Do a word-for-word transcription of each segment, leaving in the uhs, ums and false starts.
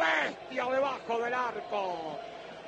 bestia debajo del arco.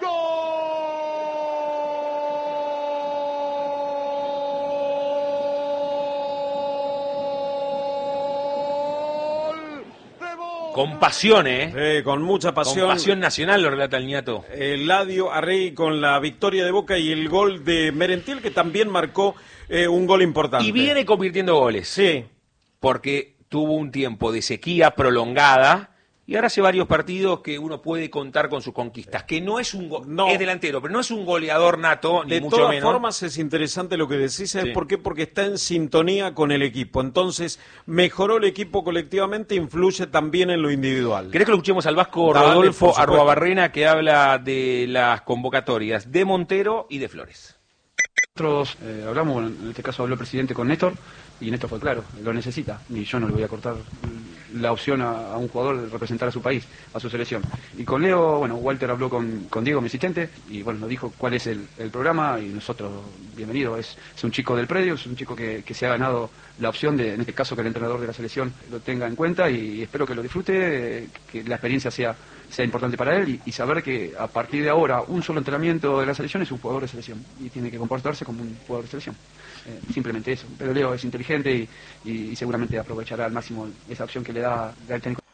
¡Gol! De Boca. Con pasión, ¿eh? Eh, con mucha pasión. Con pasión nacional lo relata el Niato. Eladio Arrey con la victoria de Boca y el gol de Merentiel, que también marcó eh, un gol importante. Y viene convirtiendo goles. Sí. Porque tuvo un tiempo de sequía prolongada y ahora hace varios partidos que uno puede contar con sus conquistas. Que no es un go- No. es delantero, pero no es un goleador nato, ni De mucho todas menos. formas es interesante lo que decís, ¿sabes Sí. por qué? Porque está en sintonía con el equipo. Entonces, mejoró el equipo colectivamente, influye también en lo individual. ¿Querés que lo escuchemos al Vasco Dale, por Rodolfo supuesto. Arruabarrena, que habla de las convocatorias de Montero y de Flores? Nosotros eh, hablamos, bueno, en este caso habló el presidente con Néstor, y Néstor fue claro, lo necesita, y yo no le voy a cortar la opción a, a un jugador de representar a su país, a su selección. Y con Leo, bueno, Walter habló con, con Diego, mi asistente, y bueno, nos dijo cuál es el, el programa, y nosotros, bienvenido, es, es un chico del predio, es un chico que, que se ha ganado la opción de, en este caso, que el entrenador de la selección lo tenga en cuenta, y espero que lo disfrute, eh, que la experiencia sea, sea importante para él, y, y saber que a partir de ahora, un solo entrenamiento de la selección es un jugador de selección, y tiene que comportarse como un jugador de selección. Eh, simplemente eso. Pero Leo es inteligente y, y, y seguramente aprovechará al máximo esa opción que le da, da el técnico.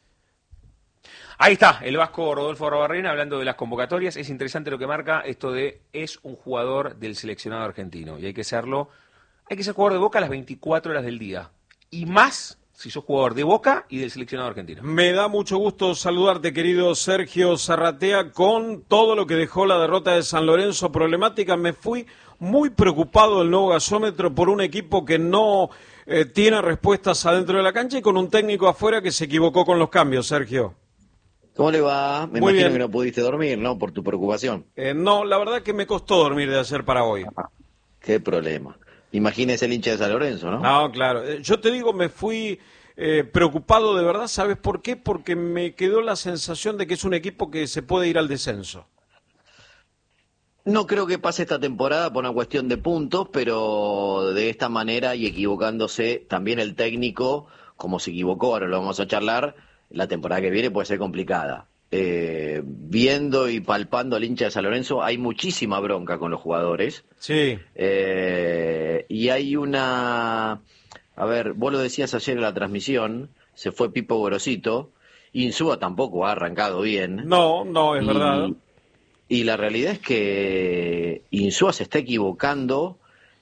Ahí está, el Vasco Rodolfo Arruabarrena hablando de las convocatorias. Es interesante lo que marca esto de es un jugador del seleccionado argentino. Y hay que serlo, hay que ser jugador de Boca a las veinticuatro horas del día. Y más si sos jugador de Boca y del seleccionado argentino. Me da mucho gusto saludarte, querido Sergio Zarratea, con todo lo que dejó la derrota de San Lorenzo problemática. Me fui muy preocupado del nuevo gasómetro por un equipo que no eh, tiene respuestas adentro de la cancha y con un técnico afuera que se equivocó con los cambios, Sergio. ¿Cómo le va? Me Muy imagino bien. que no pudiste dormir, ¿no? Por tu preocupación. Eh, no, la verdad que me costó dormir de ayer para hoy. Qué problema. Imagínese el hincha de San Lorenzo, ¿no? No, claro. Eh, Yo te digo, me fui eh, preocupado de verdad. ¿Sabes por qué? Porque me quedó la sensación de que es un equipo que se puede ir al descenso. No creo que pase esta temporada por una cuestión de puntos, pero de esta manera y equivocándose también el técnico, como se equivocó, ahora lo vamos a charlar, la temporada que viene puede ser complicada. Eh, viendo y palpando al hincha de San Lorenzo, hay muchísima bronca con los jugadores. Sí. Eh, y hay una... A ver, vos lo decías ayer en la transmisión, se fue Pipo Gorosito, Insúa tampoco ha arrancado bien. No, no, es y, verdad. Y la realidad es que Insúa se está equivocando.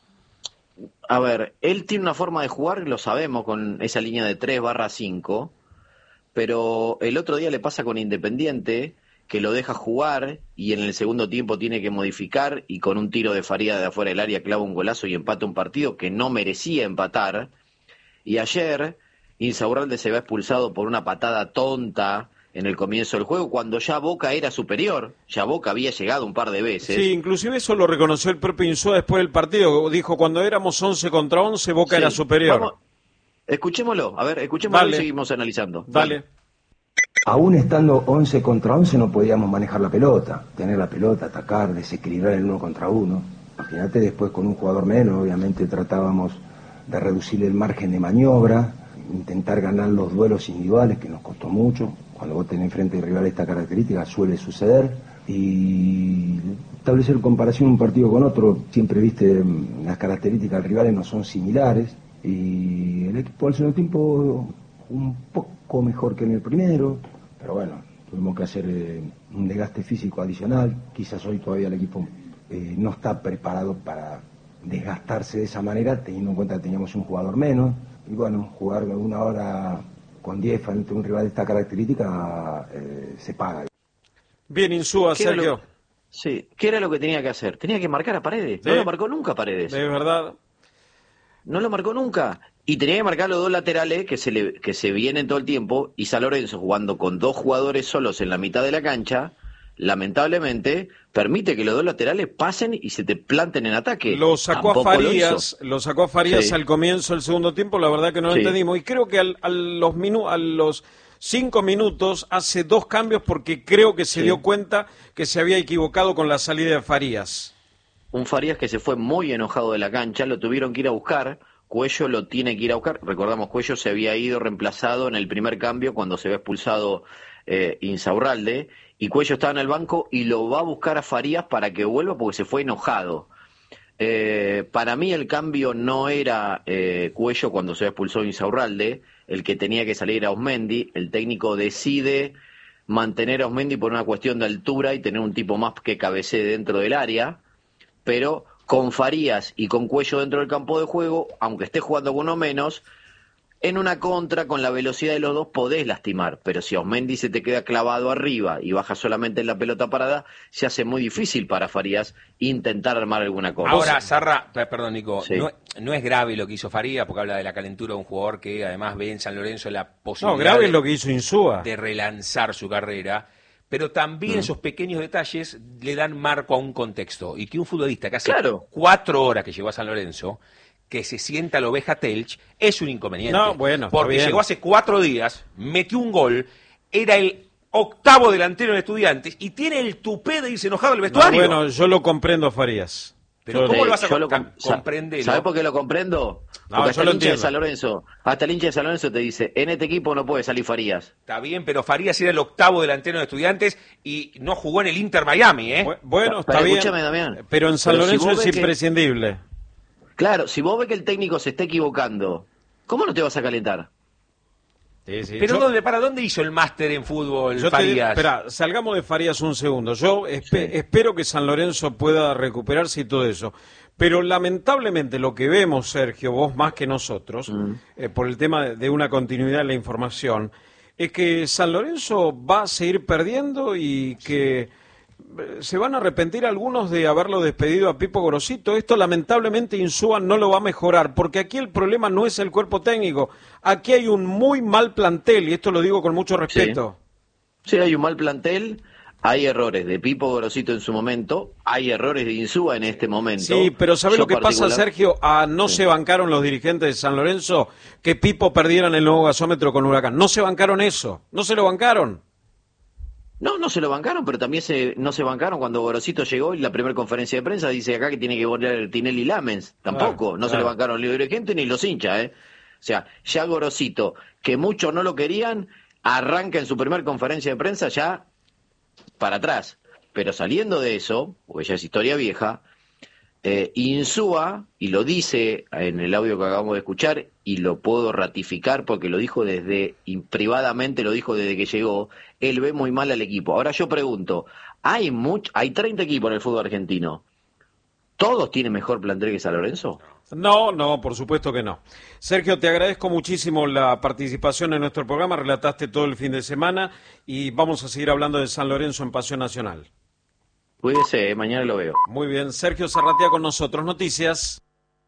A ver, él tiene una forma de jugar, lo sabemos, con esa línea de tres barra cinco, pero el otro día le pasa con Independiente, que lo deja jugar y en el segundo tiempo tiene que modificar y con un tiro de Faría de afuera del área clava un golazo y empata un partido que no merecía empatar. Y ayer Insaurralde se ve expulsado por una patada tonta en el comienzo del juego, cuando ya Boca era superior, ya Boca había llegado un par de veces. Sí, inclusive eso lo reconoció el propio Insúa después del partido. Dijo, cuando éramos once contra once, Boca Sí. era superior. Vamos, escuchémoslo, a ver, escuchémoslo Dale. y seguimos analizando. Dale. Aún estando once contra once no podíamos manejar la pelota, tener la pelota, atacar, desequilibrar el uno contra uno. Imagínate después con un jugador menos, obviamente tratábamos de reducir el margen de maniobra, intentar ganar los duelos individuales, que nos costó mucho. Cuando vos tenés enfrente de rival esta característica suele suceder. Y establecer comparación un partido con otro, siempre viste, las características del rivales no son similares. Y el equipo al segundo tiempo un poco mejor que en el primero, pero bueno, tuvimos que hacer eh, un desgaste físico adicional. Quizás hoy todavía el equipo eh, no está preparado para desgastarse de esa manera, teniendo en cuenta que teníamos un jugador menos. Y bueno, jugar una hora con diez frente a un rival de esta característica eh, se paga. Bien, Insúa, ¿Qué era Sergio. lo- Sí, ¿qué era lo que tenía que hacer? Tenía que marcar a Paredes. No Sí. lo marcó nunca Paredes. De verdad. No lo marcó nunca. Y tenía que marcar los dos laterales que se le, que se vienen todo el tiempo. Y San Lorenzo, jugando con dos jugadores solos en la mitad de la cancha, lamentablemente permite que los dos laterales pasen y se te planten en ataque. Lo sacó Tampoco a lo Farías, hizo. lo, sacó a Farías Sí. al comienzo del segundo tiempo, la verdad que no lo Sí. entendimos. Y creo que al, a los minu, a los cinco minutos hace dos cambios porque creo que se Sí. dio cuenta que se había equivocado con la salida de Farías. Un Farías que se fue muy enojado de la cancha, lo tuvieron que ir a buscar Cuello lo tiene que ir a buscar. Recordamos, Cuello se había ido reemplazado en el primer cambio cuando se había expulsado eh, Insaurralde, y Cuello estaba en el banco y lo va a buscar a Farías para que vuelva porque se fue enojado. Eh, para mí el cambio no era eh, Cuello cuando se expulsó Insaurralde, el que tenía que salir a Osmendi. El técnico decide mantener a Osmendi por una cuestión de altura y tener un tipo más que cabecee dentro del área, pero con Farías y con Cuello dentro del campo de juego, aunque esté jugando con uno menos, en una contra, con la velocidad de los dos, podés lastimar, pero si Osmendi se te queda clavado arriba y baja solamente en la pelota parada, se hace muy difícil para Farías intentar armar alguna cosa. Ahora, Sarra, perdón, Nico, Sí. no, no es grave lo que hizo Farías, porque habla de la calentura de un jugador que además ve en San Lorenzo la posibilidad No, grave de, es lo que hizo Insúa. de relanzar su carrera, pero también Mm. esos pequeños detalles le dan marco a un contexto, y que un futbolista que hace Claro. cuatro horas que llegó a San Lorenzo, que se sienta la oveja Telch, es un inconveniente. No, bueno, está porque bien. llegó hace cuatro días, metió un gol, era el octavo delantero de Estudiantes y tiene el tupé de irse enojado al No, vestuario. bueno, yo lo comprendo a Farías. Pero Yo- ¿cómo Eh, lo vas a yo lo com- com- sa- comprenderlo? ¿Sabés por qué lo comprendo? No, Porque yo hasta lo el hincha de entiendo. San Lorenzo, hasta el hincha de San Lorenzo te dice, en este equipo no puede salir Farías. Está bien, pero Farías era el octavo delantero de Estudiantes y no jugó en el Inter Miami, ¿eh? Bu- Bueno, Pero está bien. escúchame, Damián. Pero en San Pero si Lorenzo vos es ves que- imprescindible. Claro, si vos ves que el técnico se está equivocando, ¿cómo no te vas a calentar? Sí, sí. Pero Yo- ¿dónde, ¿para dónde hizo el máster en fútbol Yo te, Farías? espera, salgamos de Farías un segundo. Yo espe- Sí. espero que San Lorenzo pueda recuperarse y todo eso. Pero lamentablemente lo que vemos, Sergio, vos más que nosotros, Mm. eh, por el tema de, de una continuidad en la información, es que San Lorenzo va a seguir perdiendo y que eh, se van a arrepentir algunos de haberlo despedido a Pipo Gorosito. Esto lamentablemente Insúa no lo va a mejorar, porque aquí el problema no es el cuerpo técnico. Aquí hay un muy mal plantel, y esto lo digo con mucho respeto. Sí, hay un mal plantel, hay errores de Pipo Gorosito en su momento, hay errores de Insúa en este momento. Sí, pero ¿sabe Yo lo que pasa, particular- Sergio? Ah, no Sí. se bancaron los dirigentes de San Lorenzo que Pipo perdiera en el nuevo gasómetro con Huracán. No se bancaron eso, no se lo bancaron. No, no se lo bancaron, pero también se, no se bancaron cuando Gorosito llegó y la primera conferencia de prensa dice acá que tiene que volver Tinelli Lamens. Tampoco, Claro, no se claro. le bancaron los dirigentes ni los hinchas, ¿eh? O sea, ya Gorosito, que muchos no lo querían, arranca en su primera conferencia de prensa ya para atrás. Pero saliendo de eso, porque ya es historia vieja, eh, Insúa, y lo dice en el audio que acabamos de escuchar, y lo puedo ratificar porque lo dijo desde, y privadamente lo dijo desde que llegó, él ve muy mal al equipo. Ahora yo pregunto, ¿hay much, hay treinta equipos en el fútbol argentino? ¿Todos tienen mejor plantel que San Lorenzo? No, no, por supuesto que no. Sergio, te agradezco muchísimo la participación en nuestro programa, relataste todo el fin de semana y vamos a seguir hablando de San Lorenzo en Pasión Nacional. Cuídese, eh, mañana lo veo. Muy bien, Sergio Zarratea con nosotros. Noticias.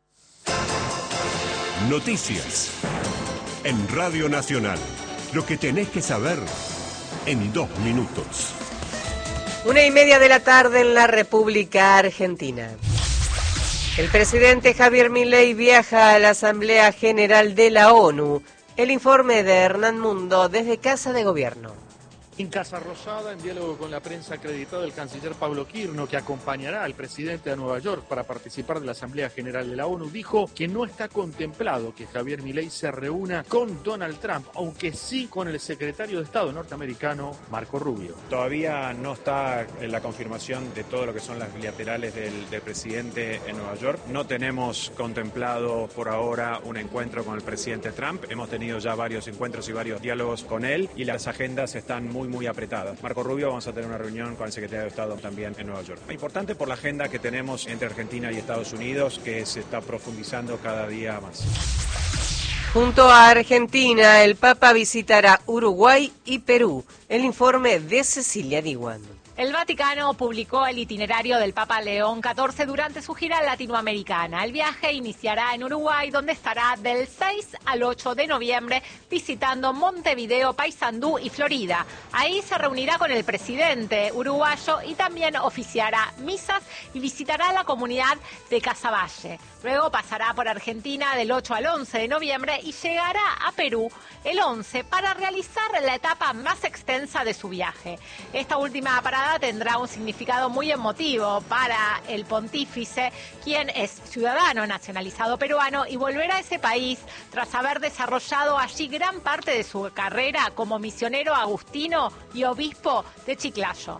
Noticias. En Radio Nacional. Lo que tenés que saber en dos minutos. Una y media de la tarde en la República Argentina. El presidente Javier Milei viaja a la Asamblea General de la ONU. El informe de Hernán Mundo desde Casa de Gobierno. En Casa Rosada, en diálogo con la prensa acreditada, el canciller Pablo Quirno, que acompañará al presidente a Nueva York para participar de la Asamblea General de la ONU, dijo que no está contemplado que Javier Milei se reúna con Donald Trump, aunque sí con el secretario de Estado norteamericano, Marco Rubio. Todavía no está en la confirmación de todo lo que son las bilaterales del, del presidente en Nueva York. No tenemos contemplado por ahora un encuentro con el presidente Trump. Hemos tenido ya varios encuentros y varios diálogos con él y las agendas están muy muy apretadas. Marco Rubio, vamos a tener una reunión con el secretario de Estado también en Nueva York. Importante por la agenda que tenemos entre Argentina y Estados Unidos, que se está profundizando cada día más. Junto a Argentina, el Papa visitará Uruguay y Perú. El informe de Cecilia Diwan. El Vaticano publicó el itinerario del Papa León catorce durante su gira latinoamericana. El viaje iniciará en Uruguay, donde estará del seis al ocho de noviembre visitando Montevideo, Paysandú y Florida. Ahí se reunirá con el presidente uruguayo y también oficiará misas y visitará la comunidad de Casaballe. Luego pasará por Argentina del ocho al once de noviembre y llegará a Perú el once para realizar la etapa más extensa de su viaje. Esta última parada visita tendrá un significado muy emotivo para el pontífice, quien es ciudadano nacionalizado peruano y volverá a ese país tras haber desarrollado allí gran parte de su carrera como misionero agustino y obispo de Chiclayo.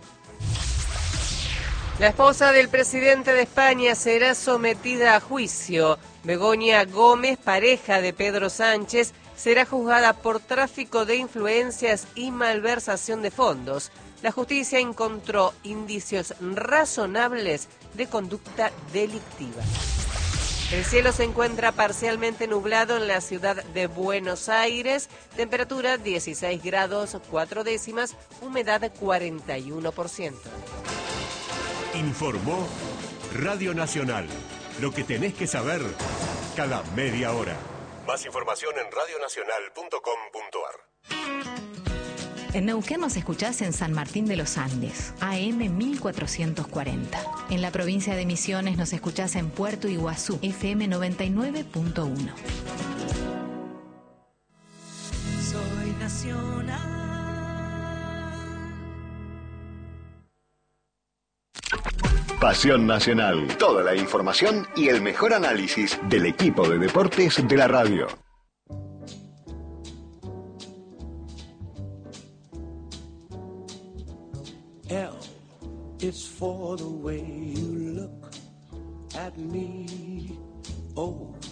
La esposa del presidente de España será sometida a juicio. Begoña Gómez, pareja de Pedro Sánchez, será juzgada por tráfico de influencias y malversación de fondos. La justicia encontró indicios razonables de conducta delictiva. El cielo se encuentra parcialmente nublado en la ciudad de Buenos Aires. Temperatura dieciséis grados cuatro décimas, humedad cuarenta y uno por ciento. Informó Radio Nacional. Lo que tenés que saber cada media hora. Más información en radio nacional punto com punto ar. En Neuquén nos escuchás en San Martín de los Andes, A M mil cuatrocientos cuarenta. En la provincia de Misiones nos escuchás en Puerto Iguazú, F M noventa y nueve punto uno. Soy nacional. Pasión Nacional. Toda la información y el mejor análisis del equipo de deportes de la radio. L is for the way you look at me. O